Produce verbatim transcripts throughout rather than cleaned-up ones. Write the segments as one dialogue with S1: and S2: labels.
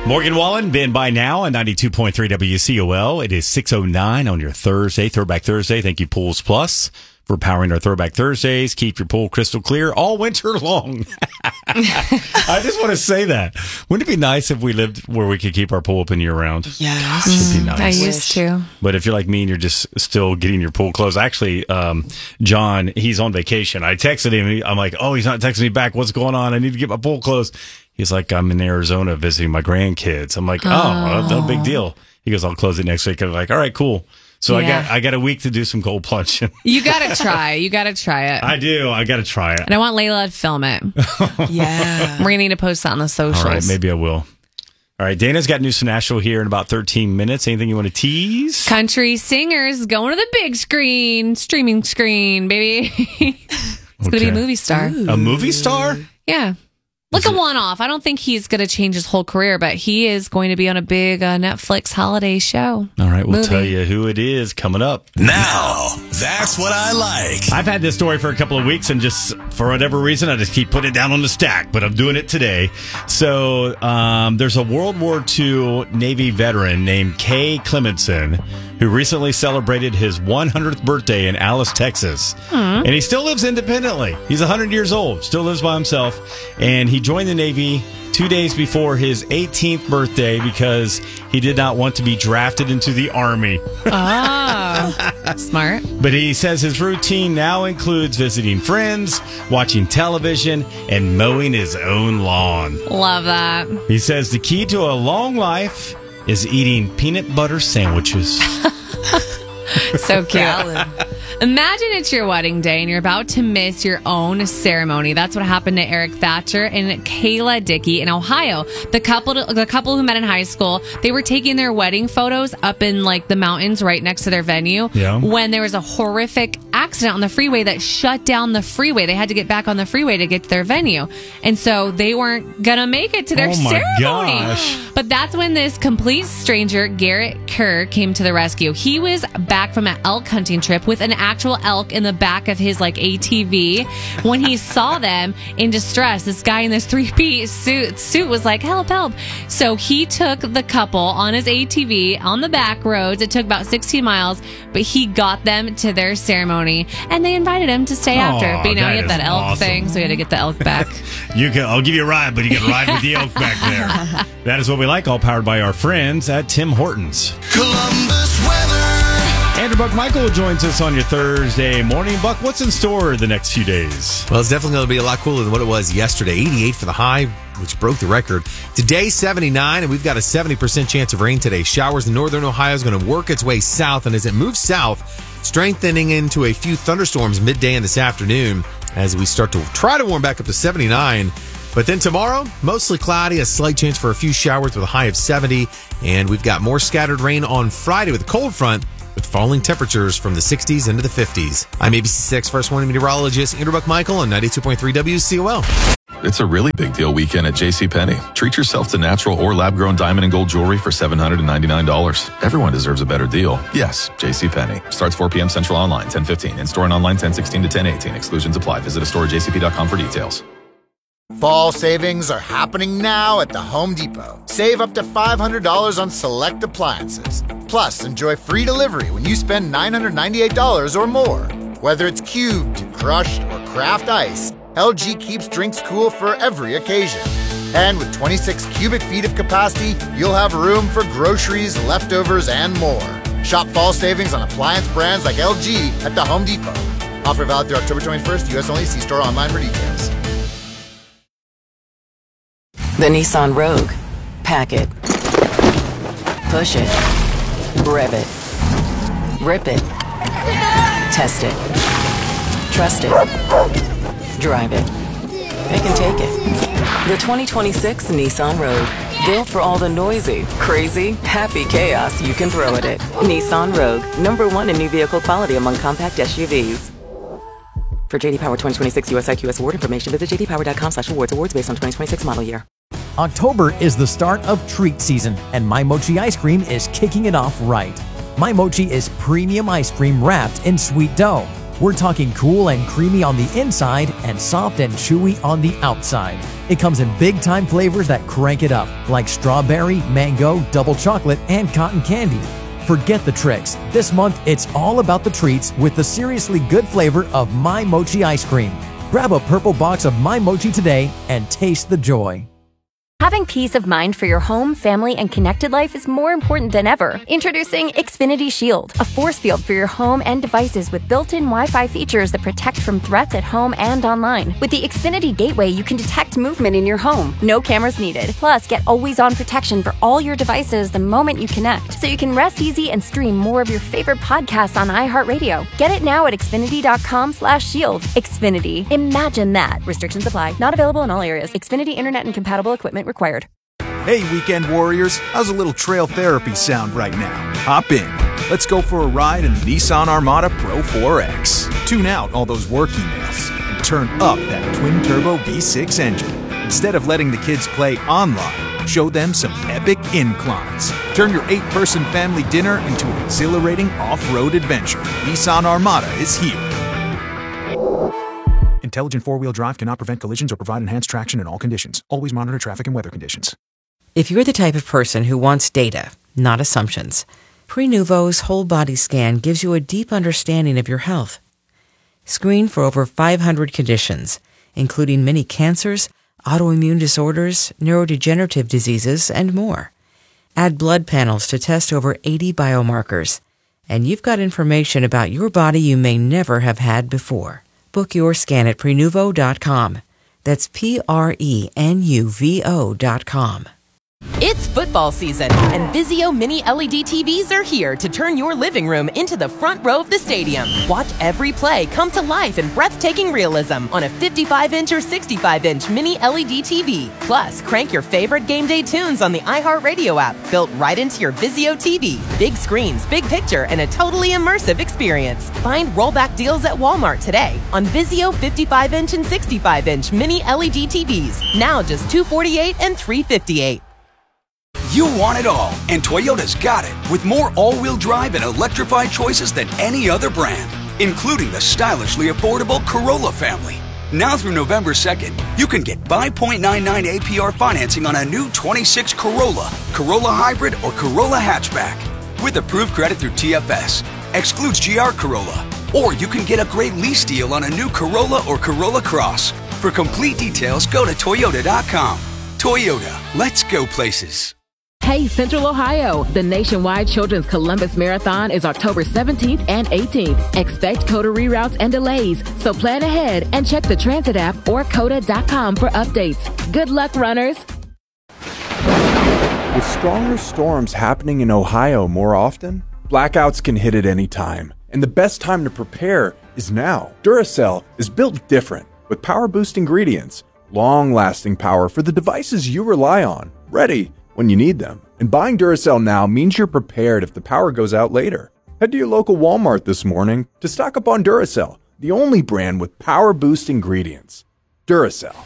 S1: Morgan Wallen, been by now on ninety-two point three W C O L. It is six oh nine on your Thursday, Throwback Thursday. Thank you, Pools Plus, for powering our Throwback Thursdays. Keep your pool crystal clear all winter long. I just want to say that. Wouldn't it be nice if we lived where we could keep our pool open year-round?
S2: Yes.
S1: It'd be nice.
S3: I used to.
S1: But if you're like me and you're just still getting your pool closed, actually, um, John, he's on vacation. I texted him. I'm like, oh, he's not texting me back. What's going on? I need to get my pool closed. He's like, I'm in Arizona visiting my grandkids. I'm like, oh, oh no big deal. He goes, I'll close it next week. I'm like, all right, cool. So yeah. I got I got a week to do some cold plunging.
S3: You got to try. You got to try it.
S1: I do. I got to try it.
S3: And I want Layla to film it.
S2: Yeah.
S3: We're going to need to post that on the socials.
S1: All right, maybe I will. All right, Dana's got news from Nashville here in about thirteen minutes. Anything you want to tease?
S3: Country singers going to the big screen, streaming screen, baby. It's okay. going to be a movie star.
S2: Ooh.
S1: A movie star?
S3: Yeah. Look, a one-off. I don't think he's going to change his whole career, but he is going to be on a big uh, Netflix holiday show.
S1: All right, we'll
S3: movie.
S1: tell you who it is coming up.
S4: Now, that's what I like.
S1: I've had this story for a couple of weeks, and just for whatever reason, I just keep putting it down on the stack, but I'm doing it today. So um, there's a World War Two Navy veteran named Kay Clemenson who recently celebrated his one hundredth birthday in Alice, Texas. Mm. And he still lives independently. He's one hundred years old, still lives by himself, and he joined the Navy two days before his eighteenth birthday because he did not want to be drafted into the Army.
S3: Oh, smart.
S1: But he says his routine now includes visiting friends, watching television, and mowing his own lawn.
S3: Love that.
S1: He says the key to a long life is eating peanut butter sandwiches.
S3: So cute. Imagine it's your wedding day and you're about to miss your own ceremony. That's what happened to Eric Thatcher and Kayla Dickey in Ohio. The couple, the couple who met in high school, they were taking their wedding photos up in like the mountains right next to their venue. Yeah. When there was a horrific accident on the freeway that shut down the freeway. They had to get back on the freeway to get to their venue, and so they weren't gonna make it to their
S1: oh my
S3: ceremony.
S1: Gosh.
S3: But that's when this complete stranger, Garrett Kerr, came to the rescue. He was back from an elk hunting trip with an actual elk in the back of his like A T V. When he saw them in distress, this guy in this three-piece suit suit was like, help, help. So he took the couple on his A T V on the back roads. It took about sixteen miles, but he got them to their ceremony, and they invited him to stay
S1: oh,
S3: after. But you know, he had that elk
S1: awesome.
S3: thing, so he had to get the elk back.
S1: You can, I'll give you a ride, but you can ride with the elk back there. That is what we like, all powered by our friends at Tim Hortons.
S4: Columbus weather.
S1: Andrew Buck Michael joins us on your Thursday morning. Buck, what's in store the next few days?
S5: Well, it's definitely going to be a lot cooler than what it was yesterday. eighty-eight for the high, which broke the record. Today, seventy-nine, and we've got a seventy percent chance of rain today. Showers in northern Ohio is going to work its way south, and as it moves south, strengthening into a few thunderstorms midday and this afternoon as we start to try to warm back up to seventy-nine. But then tomorrow, mostly cloudy, a slight chance for a few showers with a high of seventy, and we've got more scattered rain on Friday with a cold front, with falling temperatures from the sixties into the fifties. I'm A B C six First Warning Meteorologist Andrew Buck Michael on ninety-two point three W C O L.
S6: It's a really big deal weekend at JCPenney. Treat yourself to natural or lab-grown diamond and gold jewelry for seven hundred ninety-nine dollars. Everyone deserves a better deal. Yes, JCPenney. Starts four p.m. Central online, ten fifteen. In-store and online, ten sixteen to ten eighteen. Exclusions apply. Visit a store at j c p dot com for details.
S7: Fall savings are happening now at the Home Depot. Save up to five hundred dollars on select appliances. Plus, enjoy free delivery when you spend nine hundred ninety-eight dollars or more. Whether it's cubed, crushed, or craft ice, L G keeps drinks cool for every occasion. And with twenty-six cubic feet of capacity, you'll have room for groceries, leftovers, and more. Shop fall savings on appliance brands like L G at the Home Depot. Offer valid through October twenty-first, U S only. See store online for details.
S8: The Nissan Rogue. Pack it. Push it. Rev it. Rip it. Test it. Trust it. Drive it. It can take it. The twenty twenty-six Nissan Rogue. Built for all the noisy, crazy, happy chaos you can throw at it. Nissan Rogue. Number one in new vehicle quality among compact S U Vs. For J D Power twenty twenty-six U S I Q S award information, visit j d power dot com slash awards. Awards based on twenty twenty-six model year.
S9: October is the start of treat season, and My Mochi ice cream is kicking it off right. My Mochi is premium ice cream wrapped in sweet dough. We're talking cool and creamy on the inside and soft and chewy on the outside. It comes in big-time flavors that crank it up, like strawberry, mango, double chocolate, and cotton candy. Forget the tricks. This month, it's all about the treats with the seriously good flavor of My Mochi ice cream. Grab a purple box of My Mochi today and taste the joy.
S2: Having peace of mind for your home, family, and connected life is more important than ever. Introducing Xfinity Shield, a force field for your home and devices with built-in Wi-Fi features that protect from threats at home and online. With the Xfinity Gateway, you can detect movement in your home. No cameras needed. Plus, get always-on protection for all your devices the moment you connect, so you can rest easy and stream more of your favorite podcasts on iHeartRadio. Get it now at Xfinity.com slash shield. Xfinity. Imagine that. Restrictions apply. Not available in all areas. Xfinity Internet and compatible equipment required.
S10: Hey, weekend warriors, how's a little trail therapy sound right now? Hop in. Let's go for a ride in the Nissan Armada Pro four X. Tune out all those work emails and turn up that twin-turbo V six engine. Instead of letting the kids play online, show them some epic inclines. Turn your eight-person family dinner into an exhilarating off-road adventure. Nissan Armada is here. Intelligent four-wheel drive cannot prevent collisions or provide enhanced traction in all conditions. Always monitor traffic and weather conditions.
S11: If you're the type of person who wants data, not assumptions, Prenuvo's whole body scan gives you a deep understanding of your health. Screen for over five hundred conditions, including many cancers, autoimmune disorders, neurodegenerative diseases, and more. Add blood panels to test over eighty biomarkers, and you've got information about your body you may never have had before. Book your scan at Prenuvo dot com. That's P R E N U V O dot com.
S12: It's football season, and Vizio Mini L E D T Vs are here to turn your living room into the front row of the stadium. Watch every play come to life in breathtaking realism on a fifty-five inch or sixty-five inch Mini L E D T V. Plus, crank your favorite game day tunes on the iHeartRadio app, built right into your Vizio T V. Big screens, big picture, and a totally immersive experience. Find rollback deals at Walmart today on Vizio fifty-five inch and sixty-five inch Mini L E D T Vs. Now just two hundred forty-eight dollars and three hundred fifty-eight dollars.
S13: You want it all, and Toyota's got it, with more all-wheel drive and electrified choices than any other brand, including the stylishly affordable Corolla family. Now through November second, you can get five point nine nine A P R financing on a new twenty-six Corolla, Corolla Hybrid, or Corolla Hatchback, with approved credit through T F S. Excludes G R Corolla. Or you can get a great lease deal on a new Corolla or Corolla Cross. For complete details, go to Toyota dot com. Toyota, let's go places.
S14: Hey, Central Ohio! The nationwide Children's Columbus Marathon is October seventeenth and eighteenth. Expect COTA reroutes and delays, so plan ahead and check the transit app or COTA dot com for updates. Good luck, runners!
S15: With stronger storms happening in Ohio more often, blackouts can hit at any time. And the best time to prepare is now. Duracell is built different, with power-boost ingredients, long-lasting power for the devices you rely on, ready when you need them. And buying Duracell now means you're prepared if the power goes out later. Head to your local Walmart this morning to stock up on Duracell, the only brand with power boost ingredients. Duracell.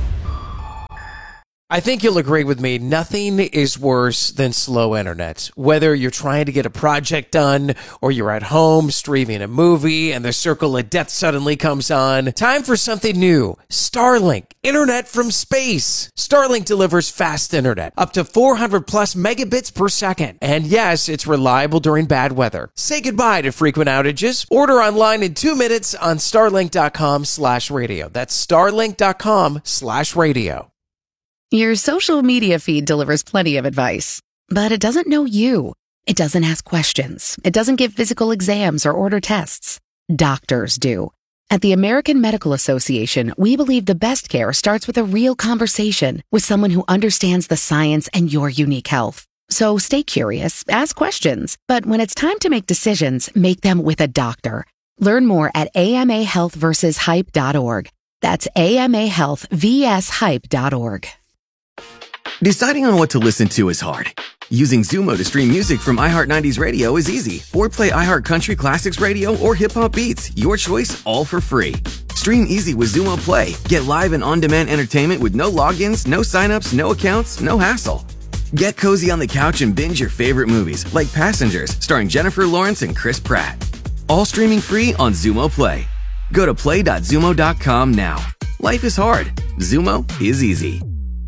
S16: I think you'll agree with me, nothing is worse than slow internet. Whether you're trying to get a project done or you're at home streaming a movie and the circle of death suddenly comes on, time for something new. Starlink, internet from space. Starlink delivers fast internet, up to four hundred plus megabits per second. And yes, it's reliable during bad weather. Say goodbye to frequent outages. Order online in two minutes on starlink dot com slash radio. That's starlink dot com slash radio.
S17: Your social media feed delivers plenty of advice, but it doesn't know you. It doesn't ask questions. It doesn't give physical exams or order tests. Doctors do. At the American Medical Association, we believe the best care starts with a real conversation with someone who understands the science and your unique health. So stay curious, ask questions, but when it's time to make decisions, make them with a doctor. Learn more at A M A health versus hype dot org. That's A M A health versus hype dot org.
S18: Deciding on what to listen to is hard. Using Zumo to stream music from iHeart nineties Radio is easy. Or play iHeart Country Classics Radio or Hip Hop Beats. Your choice, all for free. Stream easy with Zumo Play. Get live and on-demand entertainment with no logins, no signups, no accounts, no hassle. Get cozy on the couch and binge your favorite movies, like Passengers, starring Jennifer Lawrence and Chris Pratt. All streaming free on Zumo Play. Go to play dot zumo dot com now. Life is hard. Zumo is easy.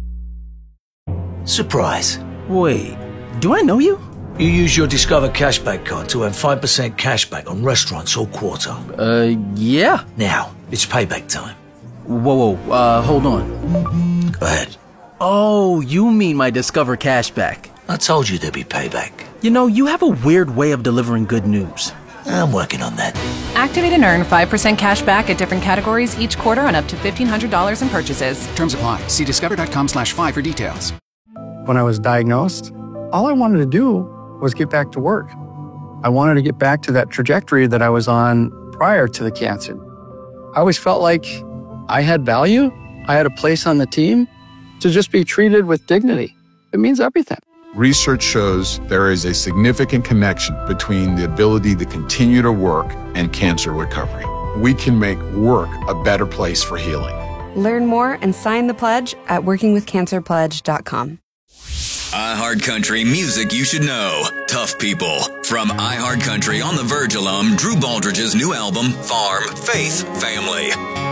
S19: Surprise. Wait, do I know you? You use your Discover Cashback card to earn five percent cashback on restaurants all quarter.
S20: Uh, yeah.
S19: Now, it's payback time.
S20: Whoa, whoa, uh, hold on.
S19: Go ahead.
S20: Oh, you mean my Discover Cashback.
S19: I told you there'd be payback.
S20: You know, you have a weird way of delivering good news.
S19: I'm working on that.
S21: Activate and earn five percent cash back at different categories each quarter on up to fifteen hundred dollars in purchases.
S22: Terms apply. See discover.com slash five for details.
S23: When I was diagnosed, all I wanted to do was get back to work. I wanted to get back to that trajectory that I was on prior to the cancer. I always felt like I had value. I had a place on the team. To just be treated with dignity, it means everything.
S24: Research shows there is a significant connection between the ability to continue to work and cancer recovery. We can make work a better place for healing.
S25: Learn more and sign the pledge at working with cancer pledge dot com.
S4: iHeartCountry music you should know. Tough People. From iHeartCountry on the Verge alum Drew Baldridge's new album, Farm, Faith, Family.